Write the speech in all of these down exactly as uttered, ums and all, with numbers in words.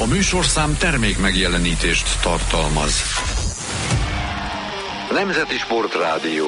A műsorszám termék megjelenítést tartalmaz. Nemzeti Sportrádió.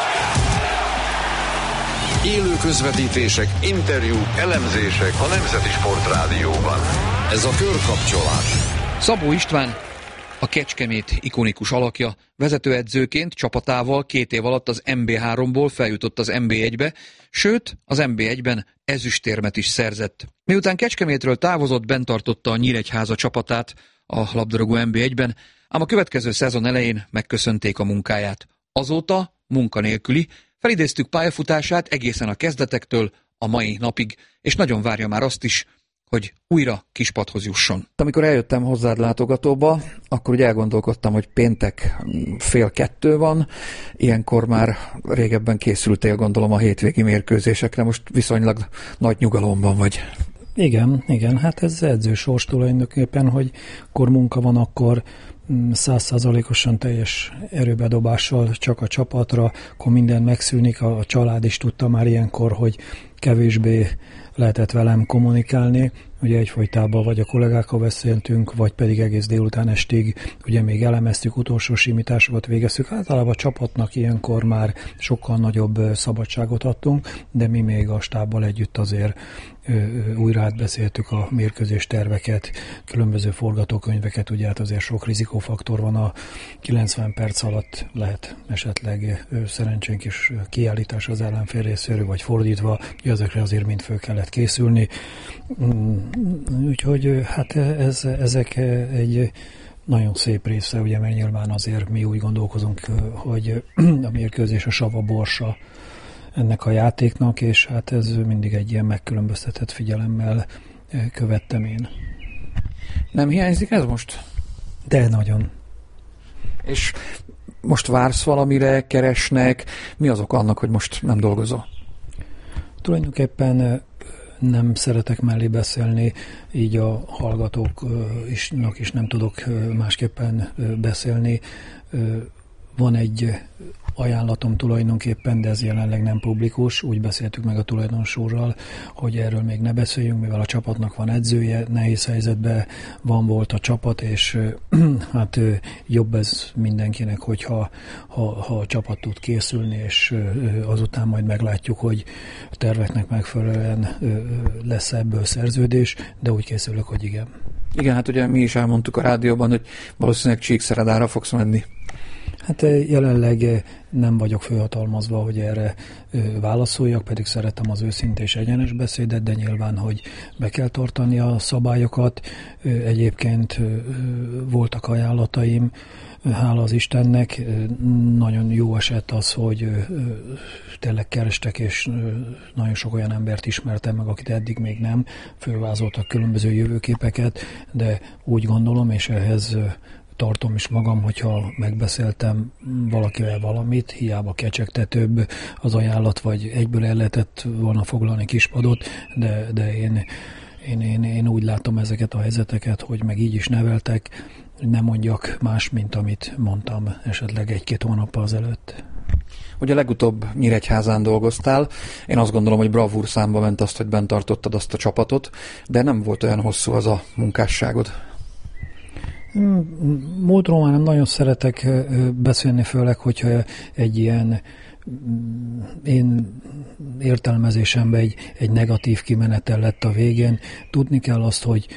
Élő közvetítések, interjúk, elemzések a Nemzeti Sportrádióban. Ez a Körkapcsolás. Szabó István, a Kecskemét ikonikus alakja, vezetőedzőként csapatával két év alatt az em bé háromból feljutott az em bé egybe, sőt, az em bé egyben ezüstérmet is szerzett. Miután Kecskemétről távozott, bent tartotta a Nyíregyháza csapatát a labdarúgó em bé egyben, ám a következő szezon elején megköszönték a munkáját. Azóta munkanélküli, felidéztük pályafutását egészen a kezdetektől a mai napig, és nagyon várja már azt is, hogy újra kispadhoz jusson. Amikor eljöttem hozzád látogatóba, akkor ugye elgondolkodtam, hogy péntek fél kettő van, ilyenkor már régebben készültél, gondolom, a hétvégi mérkőzésekre, most viszonylag nagy nyugalomban vagy. Igen, igen, hát ez edzősors tulajdonképpen, hogy akkor munka van, akkor száz százalékosan teljes erőbedobással csak a csapatra, akkor minden megszűnik, a család is tudta már ilyenkor, hogy kevésbé lehetett velem kommunikálni, ugye egyfolytában vagy a kollégákkal beszéltünk, vagy pedig egész délután estig ugye még elemeztük, utolsó simításokat végeztük. Általában a csapatnak ilyenkor már sokkal nagyobb szabadságot adtunk, de mi még a stábbal együtt azért újra átbeszéltük a mérkőzés terveket, különböző forgatókönyveket, ugye hát azért sok rizikófaktor van, a kilencven perc alatt lehet esetleg szerencsénk is kiállítás az ellenfél részéről, vagy fordítva, ezekre azért mind föl kellett készülni. Úgyhogy hát ez, ezek egy nagyon szép része, ugye, mert nyilván azért mi úgy gondolkozunk, hogy a mérkőzés a sava borsa ennek a játéknak, és hát ez mindig egy ilyen megkülönböztetett figyelemmel követtem én. Nem hiányzik ez most? De nagyon. És most vársz valamire, keresnek? Mi az oka annak, hogy most nem dolgozol? Tulajdonképpen nem szeretek mellé beszélni, így a hallgatóknak is nem tudok másképpen beszélni. Van egy ajánlatom tulajdonképpen, de ez jelenleg nem publikus. Úgy beszéltük meg a tulajdonosúrral, hogy erről még ne beszéljünk, mivel a csapatnak van edzője, nehéz helyzetben van volt a csapat, és hát jobb ez mindenkinek, hogyha ha, ha a csapat tud készülni, és azután majd meglátjuk, hogy a terveknek megfelelően lesz ebből szerződés, de úgy készülök, hogy igen. Igen, hát ugye mi is elmondtuk a rádióban, hogy valószínűleg Csíkszeredára fogsz menni. Hát jelenleg nem vagyok fölhatalmazva, hogy erre válaszoljak, pedig szeretem az őszinte és egyenes beszédet, de nyilván, hogy be kell tartani a szabályokat. Egyébként voltak ajánlataim, hála az Istennek. Nagyon jó eset az, hogy tényleg kerestek, és nagyon sok olyan embert ismertem meg, akit eddig még nem. Fölvázoltak különböző jövőképeket, de úgy gondolom, és ehhez tartom is magam, hogyha megbeszéltem valakivel valamit, hiába kecsegtetőbb az ajánlat, vagy egyből el lehetett volna foglalni kispadot, de, de én, én, én, én úgy látom ezeket a helyzeteket, hogy meg így is neveltek, nem mondjak más, mint amit mondtam esetleg egy-két hónappal azelőtt. Ugye legutóbb Nyíregyházán dolgoztál, én azt gondolom, hogy bravúr számba ment azt, hogy bent tartottad azt a csapatot, de nem volt olyan hosszú az a munkásságod. Múltról már nem nagyon szeretek beszélni, főleg, hogyha egy ilyen én értelmezésemben egy, egy negatív kimenetel lett a végén. Tudni kell azt, hogy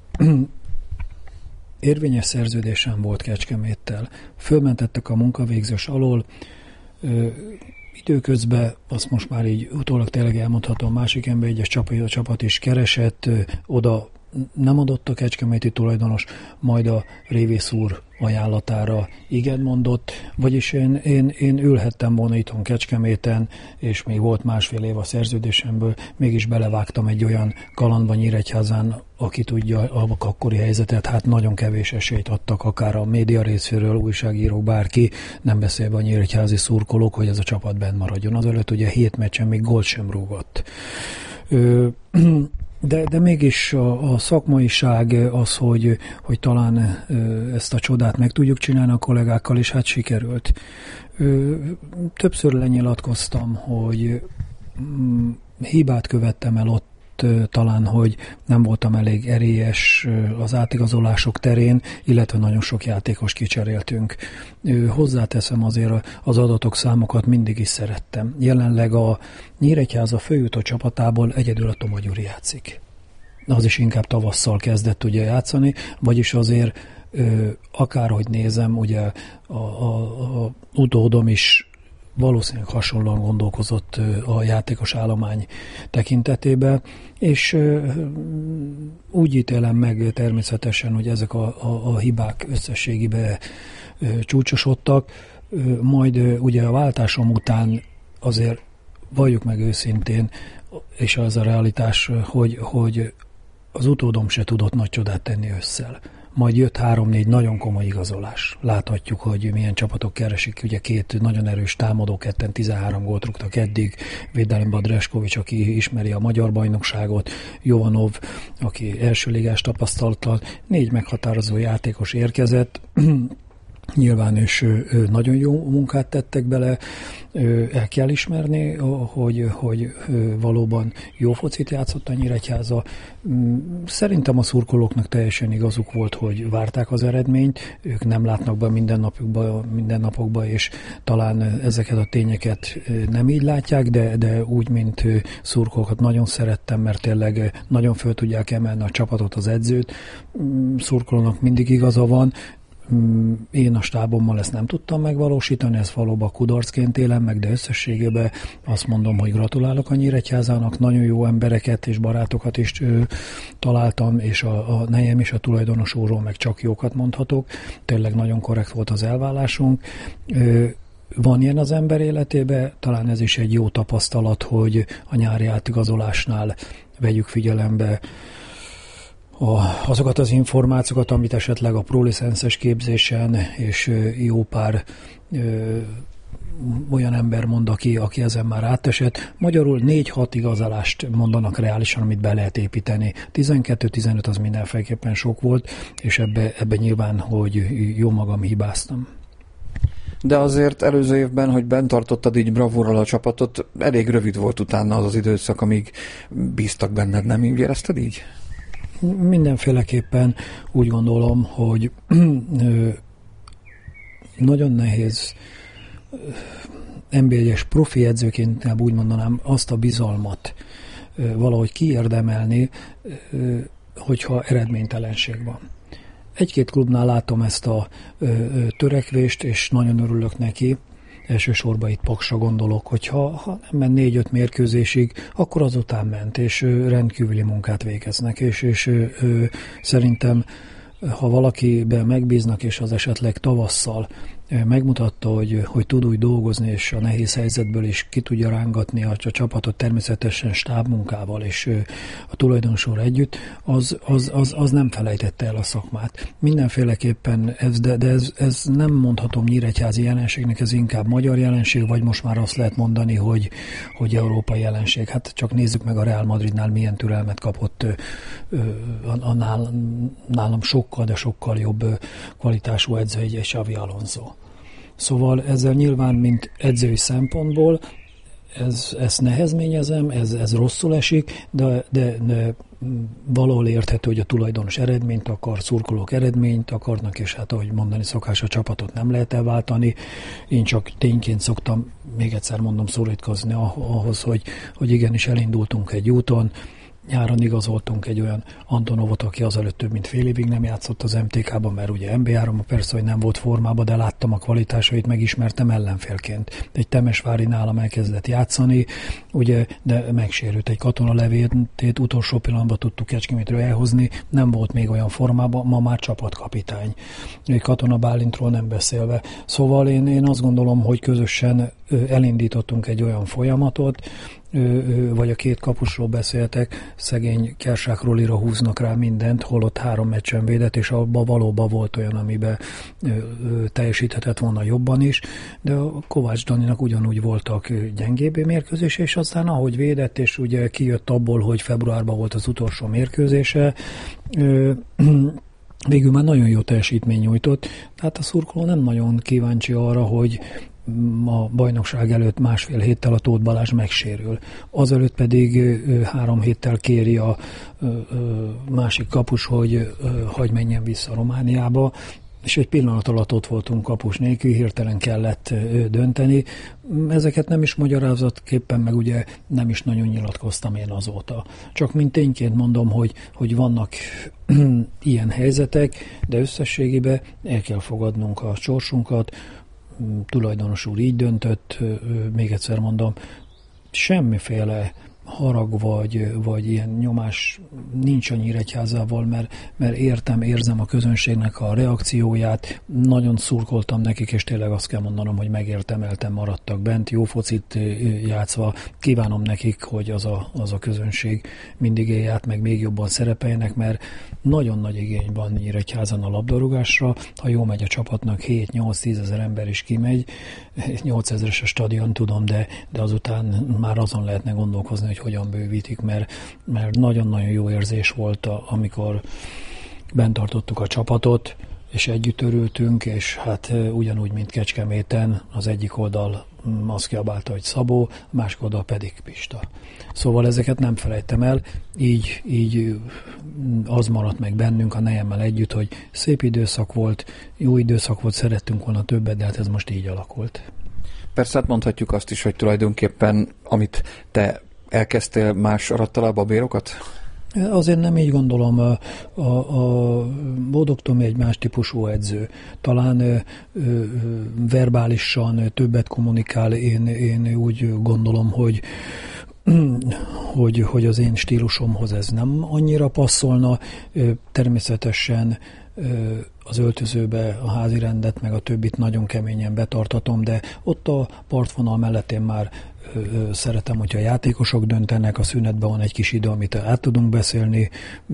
érvényes szerződésem volt Kecskeméttel. Fölmentettek a munkavégzés alól, időközben, azt most már így utólag tényleg elmondhatom, másik ember, egyes csapat, a csapat is keresett, oda nem adott a kecskeméti tulajdonos, majd a Révész úr ajánlatára igen mondott, vagyis én, én, én ülhettem volna itthon Kecskeméten, és még volt másfél év a szerződésemből, mégis belevágtam egy olyan kalandba Nyíregyházán, aki tudja a akkori helyzetet, hát nagyon kevés esélyt adtak, akár a média részéről, újságírók, bárki, nem beszélve a nyíregyházi szurkolók, hogy ez a csapat benn maradjon. Azelőtt ugye hét meccsen még gólt sem rúgott. Ö, De, de mégis a, a szakmaiság az, hogy, hogy talán ezt a csodát meg tudjuk csinálni a kollégákkal, és hát sikerült. Többször lenyilatkoztam, hogy hibát követtem el ott volt talán, hogy nem voltam elég erélyes az átigazolások terén, illetve nagyon sok játékos kicseréltünk. Hozzáteszem azért az adatok, számokat mindig is szerettem. Jelenleg a Nyíregyháza főjutó csapatából egyedül a Toma Gyuri játszik. Az is inkább tavasszal kezdett ugye játszani, vagyis azért akárhogy nézem, ugye a, a, a utódom is valószínűleg hasonlóan gondolkozott a játékos állomány tekintetében, és úgy ítélem meg természetesen, hogy ezek a, a, a hibák összességében csúcsosodtak, majd ugye a váltásom után azért valljuk meg őszintén, és az a realitás, hogy, hogy az utódom se tudott nagy csodát tenni ősszel. Majd jött három-négy nagyon komoly igazolás. Láthatjuk, hogy milyen csapatok keresik. Ugye két nagyon erős támadó, ketten tizenhárom gólt rúgtak eddig. Védelemben Dreskovics, aki ismeri a magyar bajnokságot, Jovanov, aki első ligás tapasztalattal, négy meghatározó játékos érkezett. Nyilván is nagyon jó munkát tettek bele, el kell ismerni, hogy, hogy valóban jó focit játszott a Nyíregyháza. Szerintem a szurkolóknak teljesen igazuk volt, hogy várták az eredményt, ők nem látnak be mindennapokba, mindennapokba, és talán ezeket a tényeket nem így látják, de, de úgy, mint szurkolókat nagyon szerettem, mert tényleg nagyon föl tudják emelni a csapatot, az edzőt. Szurkolónak mindig igaza van. Én a stábommal ezt nem tudtam megvalósítani, ezt valóban kudarcként élem meg, de összességében azt mondom, hogy gratulálok a Nyíregyházának, nagyon jó embereket és barátokat is ö, találtam, és a, a nejem és a tulajdonos úrról meg csak jókat mondhatok. Tényleg nagyon korrekt volt az elvállásunk. Ö, Van ilyen az ember életében, talán ez is egy jó tapasztalat, hogy a nyári átigazolásnál vegyük figyelembe A, azokat az információkat, amit esetleg a prolicenszes képzésen és jó pár ö, olyan ember mond, aki, aki ezen már átesett. Magyarul négy-hat igazolást mondanak reálisan, amit be lehet építeni. tizenkettő-tizenöt az mindenféleképpen sok volt, és ebbe, ebbe nyilván, hogy jó magam hibáztam. De azért előző évben, hogy bent tartottad így bravúrral a csapatot, elég rövid volt utána az az időszak, amíg bíztak benned, nem így érezted így? Mindenféleképpen úgy gondolom, hogy nagyon nehéz en bé egyes profi edzőként, úgy mondanám, azt a bizalmat valahogy kiérdemelni, hogyha eredménytelenség van. Egy-két klubnál látom ezt a törekvést, és nagyon örülök neki. Elsősorban itt Paksra gondolok, hogyha ha nem ment négy-öt mérkőzésig, akkor azután ment, és rendkívüli munkát végeznek, és, és ö, szerintem, ha valakiben megbíznak, és az esetleg tavasszal megmutatta, hogy, hogy tud úgy dolgozni, és a nehéz helyzetből is ki tudja rángatni a, a csapatot természetesen stábmunkával, és a tulajdonosúr együtt, az, az, az, az nem felejtette el a szakmát. Mindenféleképpen, ez, de, de ez, ez nem mondhatom nyíregyházi jelenségnek, ez inkább magyar jelenség, vagy most már azt lehet mondani, hogy, hogy európai jelenség. Hát csak nézzük meg a Real Madridnál milyen türelmet kapott a, a nálam sokkal, de sokkal jobb kvalitású edző, egy Xabi Alonso. Szóval ezzel nyilván, mint edzői szempontból, ez, ezt nehezményezem, ez, ez rosszul esik, de, de, de valahol érthető, hogy a tulajdonos eredményt akar, szurkolók eredményt akarnak, és hát ahogy mondani szokás, a csapatot nem lehet elváltani. Én csak tényként szoktam, még egyszer mondom, szorítkozni ahhoz, hogy, hogy igenis elindultunk egy úton. Nyáron igazoltunk egy olyan Antonovot, aki azelőtt több mint fél évig nem játszott az em té ká-ban, mert ugye en bé három persze, hogy nem volt formában, de láttam a kvalitásait, megismertem ellenfélként. Egy Temesvári nálam elkezdett játszani, ugye, de megsérült egy Katona Leventét, utolsó pillanatban tudtuk Kecskemétről elhozni, nem volt még olyan formában, ma már csapatkapitány. Katona Bálintról nem beszélve. Szóval én, én azt gondolom, hogy közösen elindítottunk egy olyan folyamatot, vagy a két kapusról beszéltek, szegény Kersák Rolira húznak rá mindent, holott három meccsen védett, és abban valóban volt olyan, amiben teljesíthetett volna jobban is, de a Kovács Daninak ugyanúgy voltak gyengébb mérkőzés, és aztán ahogy védett, és ugye kijött abból, hogy februárban volt az utolsó mérkőzése, végül már nagyon jó teljesítmény nyújtott, tehát a szurkoló nem nagyon kíváncsi arra, hogy a bajnokság előtt másfél héttel a Tóth Balázs megsérül. Azelőtt pedig három héttel kéri a másik kapus, hogy hagy menjen vissza Romániába, és egy pillanat alatt ott voltunk kapus nélkül, hirtelen kellett dönteni. Ezeket nem is magyarázatképpen, meg ugye nem is nagyon nyilatkoztam én azóta. Csak mint tényként mondom, hogy, hogy vannak ilyen helyzetek, de összességében el kell fogadnunk a sorsunkat. Tulajdonos úr így döntött, még egyszer mondom, semmiféle harag vagy, vagy ilyen nyomás nincs a Nyíregyházával, mert, mert értem, érzem a közönségnek a reakcióját, nagyon szurkoltam nekik, és tényleg azt kell mondanom, hogy megértemelten maradtak bent, jó focit játszva, kívánom nekik, hogy az a, az a közönség mindig élj át, meg még jobban szerepeljenek, mert nagyon nagy igény van Nyíregyházan a labdarúgásra, ha jó megy a csapatnak, hét-nyolc-tíz ezer ember is kimegy, nyolcezeres a stadion, tudom, de, de azután már azon lehetne gondolkozni, hogy hogyan bővítik, mert, mert nagyon-nagyon jó érzés volt, amikor bent tartottuk a csapatot, és együtt örültünk, és hát ugyanúgy, mint Kecskeméten, az egyik oldal azt kiabálta, hogy Szabó, a másik oldal pedig Pista. Szóval ezeket nem felejtem el, így, így az maradt meg bennünk a nejemmel együtt, hogy szép időszak volt, jó időszak volt, szerettünk volna többet, de hát ez most így alakult. Persze hát mondhatjuk azt is, hogy tulajdonképpen, amit te elkezdtél, más aratta le a babérokat? Azért nem így gondolom. A, a, a Bódog Tomi egy más típusú edző. Talán ö, ö, verbálisan többet kommunikál. Én, én úgy gondolom, hogy Hogy, hogy az én stílusomhoz ez nem annyira passzolna. Természetesen az öltözőbe a házi rendet, meg a többit nagyon keményen betartatom, de ott a partvonal mellett én már szeretem, hogyha a játékosok döntenek, a szünetben van egy kis idő, amit át tudunk beszélni,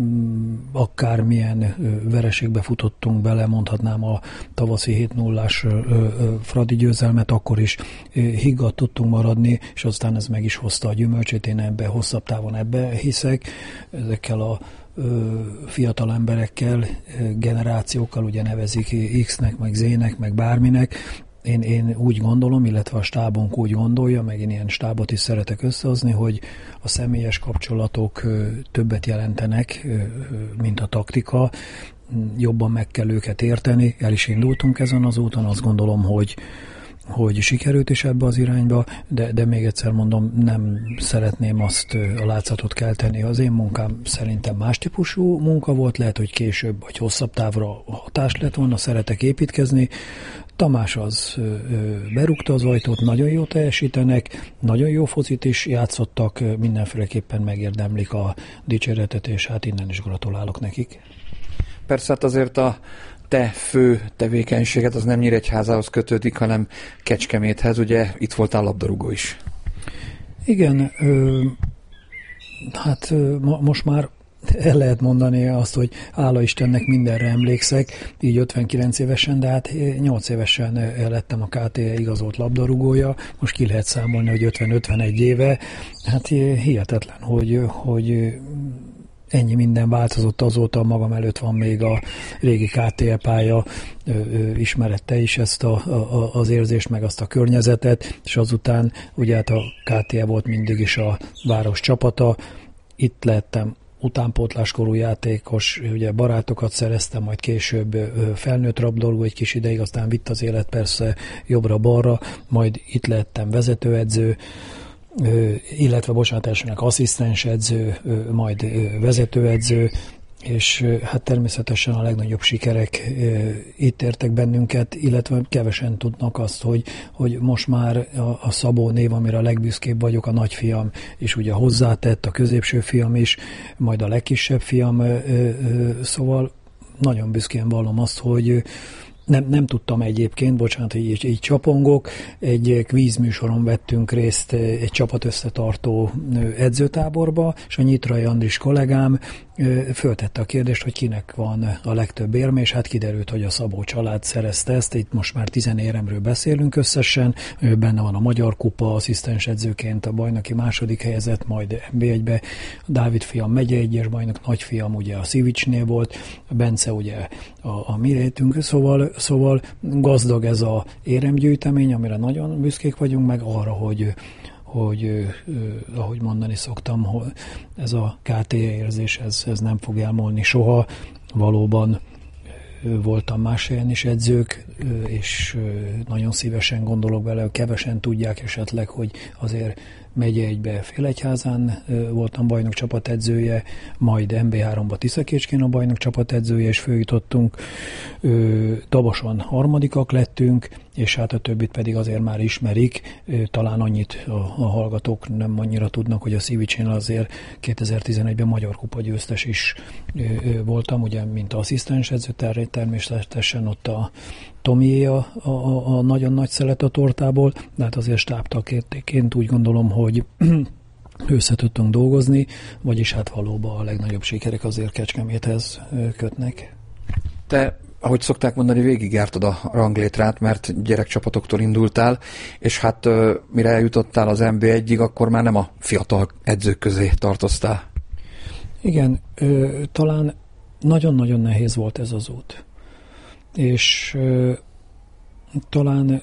akármilyen vereségbe futottunk bele, mondhatnám a tavaszi hét nullás Fradi győzelmet, akkor is higgadt tudtunk maradni, és aztán ez meg is hozta a gyümölcsét, én ebbe hosszabb távon ebbe hiszek, ezekkel a fiatal emberekkel, generációkkal, ugye nevezik X-nek, meg Z-nek, meg bárminek. Én, én úgy gondolom, illetve a stábunk úgy gondolja, meg én ilyen stábot is szeretek összehozni, hogy a személyes kapcsolatok többet jelentenek, mint a taktika. Jobban meg kell őket érteni. El is indultunk ezen az úton, azt gondolom, hogy hogy sikerült is ebbe az irányba, de, de még egyszer mondom, nem szeretném azt a látszatot kelteni. Az én munkám szerintem más típusú munka volt, lehet, hogy később vagy hosszabb távra hatás lett volna, szeretek építkezni. Tamás az ö, berúgta az ajtót, nagyon jó teljesítenek, nagyon jó focit is játszottak, mindenféleképpen megérdemlik a dicséretet, és hát innen is gratulálok nekik. Persze hát azért a te fő tevékenységet az nem Nyíregyházához kötődik, hanem Kecskeméthez, ugye itt voltál labdarúgó is. Igen, ö, hát ö, ma, most már el lehet mondani azt, hogy hála Istennek mindenre emlékszek, így ötvenkilenc évesen, de hát nyolc évesen lettem a ká té e igazolt labdarúgója, most ki lehet számolni, hogy ötven-ötvenegy éve, hát hihetetlen, hogy, hogy ennyi minden változott azóta, magam előtt van még a régi ká té e pálya, ismerette is ezt a, a, az érzést, meg azt a környezetet, és azután ugye hát a ká té e volt mindig is a város csapata, itt lettem utánpótláskorú játékos, ugye barátokat szereztem, majd később felnőtt labdarúgó egy kis ideig, aztán vitt az élet persze jobbra-balra, majd itt lettem vezetőedző, illetve bocsánat, elsőnek asszisztens edző, majd vezetőedző, és hát természetesen a legnagyobb sikerek itt értek bennünket, illetve kevesen tudnak azt, hogy, hogy most már a, a Szabó név, amire a legbüszkébb vagyok, a nagyfiam, és ugye hozzátett, a középső fiam is, majd a legkisebb fiam, szóval nagyon büszkén vallom azt, hogy Nem, nem tudtam egyébként, bocsánat, hogy így, így csapongok, egy kvízműsoron vettünk részt egy csapat összetartó edzőtáborba, és a Nyitrai Andris kollégám föltette a kérdést, hogy kinek van a legtöbb érme, és hát kiderült, hogy a Szabó család szerezte ezt, itt most már tizen éremről beszélünk összesen, benne van a Magyar Kupa, asszisztens edzőként a bajnoki második helyezett, majd en bé egybe, Dávid fiam megye egyes bajnok, nagyfiam ugye a Szivicsnél volt, Bence ugye a, a mi rétünk, szóval, szóval gazdag ez a éremgyűjtemény, amire nagyon büszkék vagyunk, meg arra, hogy hogy eh, ahogy mondani szoktam, hogy ez a ká té érzés, ez, ez nem fog elmúlni soha. Valóban voltam más helyen is edzők, és nagyon szívesen gondolok bele, hogy kevesen tudják esetleg, hogy azért megye egybe Félegyházán voltam bajnok csapatedzője, majd em bé háromba Tiszakécskén a bajnok csapatedzője, és följutottunk. Dabason harmadikak lettünk, és hát a többit pedig azért már ismerik. Talán annyit a, a hallgatók nem annyira tudnak, hogy a Szívicsén azért kétezer-tizenegyben Magyar Kupa győztes is voltam, ugye, mint asszisztens edző, természetesen ott a Tomié a, a, a nagyon nagy szelet a tortából, de hát azért stábtagként úgy gondolom, hogy össze tudtunk dolgozni, vagyis hát valóban a legnagyobb sikerek azért Kecskeméthez kötnek. Te, ahogy szokták mondani, végigjártad a ranglétrát, mert gyerekcsapatoktól indultál, és hát mire eljutottál az em bé egyig, akkor már nem a fiatal edzők közé tartoztál. Igen, ö, talán nagyon-nagyon nehéz volt ez az út. És ö, talán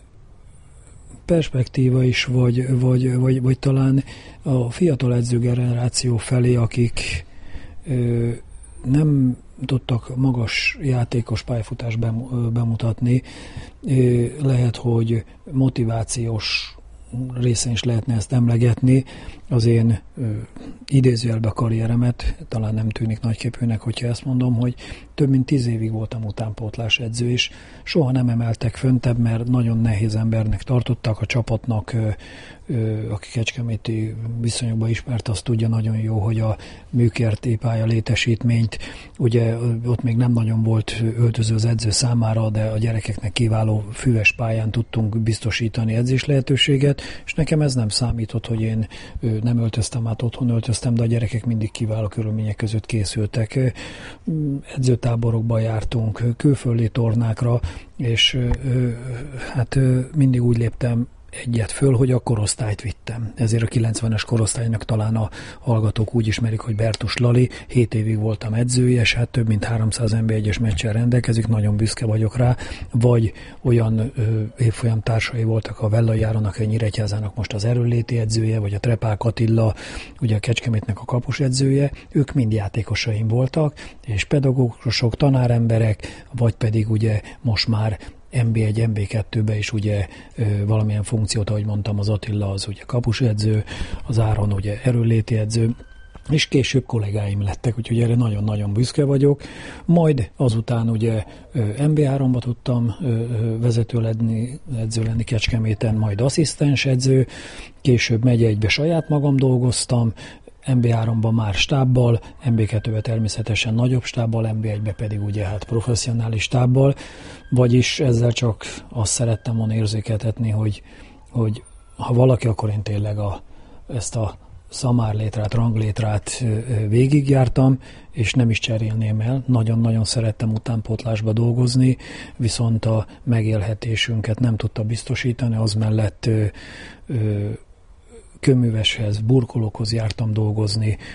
perspektíva is, vagy, vagy, vagy, vagy talán a fiatal edzőgeneráció felé, akik ö, nem tudtak magas játékos pályafutást bemutatni, ö, lehet, hogy motivációs részén is lehetne ezt emlegetni. Az én ö, idézőjelbe karrieremet talán nem tűnik nagyképűnek, hogyha ezt mondom, hogy több mint tíz évig voltam utánpótlás edző, és soha nem emeltek föntebb, mert nagyon nehéz embernek tartottak a csapatnak, ö, ö, aki kecskeméti viszonyokban ismert, azt tudja nagyon jó, hogy a műkerti pálya létesítményt, ugye ott még nem nagyon volt öltöző az edző számára, de a gyerekeknek kiváló füves pályán tudtunk biztosítani edzés lehetőséget, és nekem ez nem számított, hogy én nem öltöztem, át otthon öltöztem, de a gyerekek mindig kiváló körülmények között készültek. Edzőtáborokba jártunk, külföldi tornákra, és hát mindig úgy léptem egyet föl, hogy a korosztályt vittem. Ezért a kilencvenes korosztálynak talán a hallgatók úgy ismerik, hogy Bertus Lali, hét évig voltam edzője, és hát több mint háromszáz en bé egyes meccsel rendelkezik, nagyon büszke vagyok rá, vagy olyan ö, évfolyam társai voltak a Vellai Áronnak, a Nyíregyházának most az erőléti edzője, vagy a Trepák Attila, ugye a Kecskemétnek a kapus edzője, ők mind játékosaim voltak, és pedagógusok, tanáremberek, vagy pedig ugye most már em bé egy, em bé kettőbe is ugye ö, valamilyen funkciót, ahogy mondtam, az Attila az ugye kapusedző, az Áron ugye erőléti edző, és később kollégáim lettek, úgyhogy erre nagyon-nagyon büszke vagyok. Majd azután ugye em bé háromba tudtam vezető lenni, edző lenni Kecskeméten, majd asszisztens edző, később megy egybe saját magam dolgoztam, em bé háromban már stábbal, em bé kettőben természetesen nagyobb stábbal, em bé egyben pedig ugye hát professzionális stábbal, vagyis ezzel csak azt szerettem volna érzékeltetni, hogy, hogy ha valaki, akkor én tényleg a, ezt a szamárlétrát, ranglétrát végigjártam, és nem is cserélném el. Nagyon-nagyon szerettem utánpótlásba dolgozni, viszont a megélhetésünket nem tudta biztosítani, az mellett ö, ö, kőműveshez, burkolókhoz jártam dolgozni,